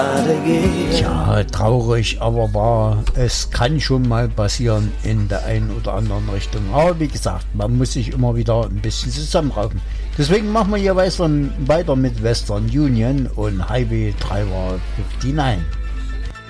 Ja, traurig, aber wahr. Es kann schon mal passieren in der einen oder anderen Richtung. Aber wie gesagt, man muss sich immer wieder ein bisschen zusammenraufen. Deswegen machen wir hier weiter mit Western Union und Highway Driver 59.